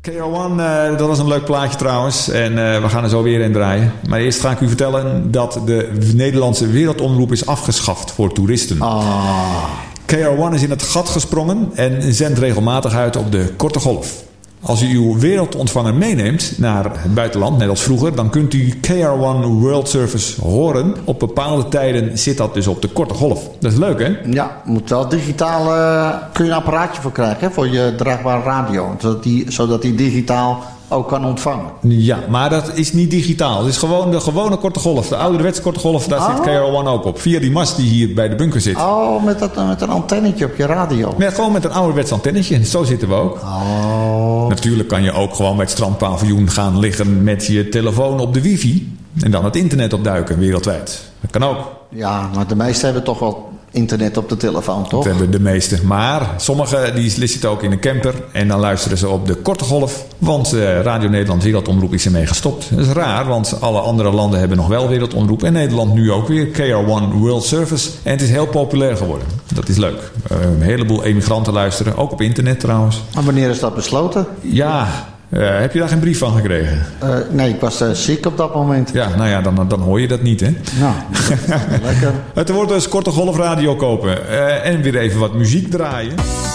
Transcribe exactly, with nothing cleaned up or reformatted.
K R one, uh, dat was een leuk plaatje trouwens. En uh, we gaan er zo weer in draaien. Maar eerst ga ik u vertellen dat de Nederlandse wereldomroep is afgeschaft voor toeristen. Ah. K R one is in het gat gesprongen en zendt regelmatig uit op de korte golf. Als u uw wereldontvanger meeneemt naar het buitenland, net als vroeger, dan kunt u K R one World Service horen. Op bepaalde tijden zit dat dus op de korte golf. Dat is leuk, hè? Ja, moet wel digitaal. Uh, kun je een apparaatje voor krijgen, hè, voor je draagbare radio, zodat die, zodat die digitaal ook kan ontvangen. Ja, maar dat is niet digitaal. Het is gewoon de gewone korte golf. De ouderwetse korte golf, daar oh. zit K R one ook op. Via die mast die hier bij de bunker zit. Oh, met, dat, met een antennetje op je radio. Ja, gewoon met een ouderwets antennetje. Zo zitten we ook. Oh. Natuurlijk kan je ook gewoon bij het strandpaviljoen gaan liggen met je telefoon op de wifi. En dan het internet opduiken wereldwijd. Dat kan ook. Ja, maar de meesten hebben toch wel internet op de telefoon, toch? Dat hebben de meeste. Maar sommigen die zitten ook in een camper en dan luisteren ze op de korte golf. Want uh, Radio Nederland Wereldomroep is ermee gestopt. Dat is raar, want alle andere landen hebben nog wel Wereldomroep. En Nederland nu ook weer. K R one World Service. En het is heel populair geworden. Dat is leuk. Uh, een heleboel emigranten luisteren. Ook op internet trouwens. Maar wanneer is dat besloten? Ja... Uh, heb je daar geen brief van gekregen? Uh, nee, ik was uh, ziek op dat moment. Ja, nou ja, dan, dan hoor je dat niet, hè? Nou, lekker. Het wordt dus korte golfradio kopen. Uh, en weer even wat muziek draaien.